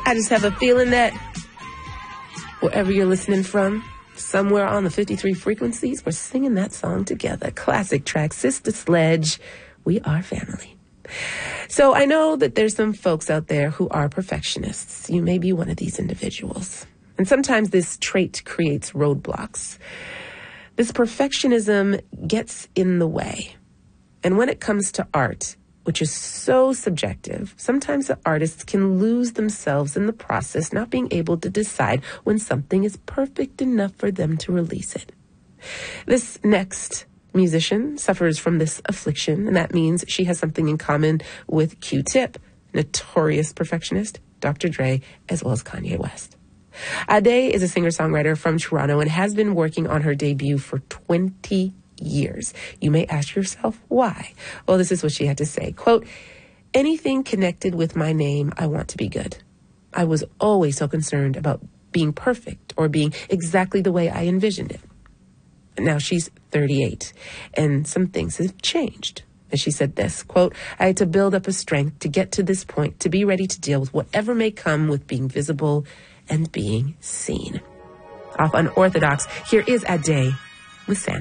I just have a feeling that wherever you're listening from, somewhere on the 53 frequencies, we're singing that song together. Classic track, Sister Sledge, We Are Family. So I know that there's some folks out there who are perfectionists. You may be one of these individuals. And sometimes this trait creates roadblocks. This perfectionism gets in the way. And when it comes to art, which is so subjective, sometimes the artists can lose themselves in the process, not being able to decide when something is perfect enough for them to release it. This next musician suffers from this affliction, and that means she has something in common with Q-Tip, notorious perfectionist, Dr. Dre, as well as Kanye West. Ade is a singer-songwriter from Toronto and has been working on her debut for 20 years. You may ask yourself why. Well, this is what she had to say. Quote, anything connected with my name, I want to be good. I was always so concerned about being perfect or being exactly the way I envisioned it. Now she's 38 and some things have changed. And she said this, quote, I had to build up a strength to get to this point, to be ready to deal with whatever may come with being visible and being seen. Off Unorthodox, here is Ade with Sand.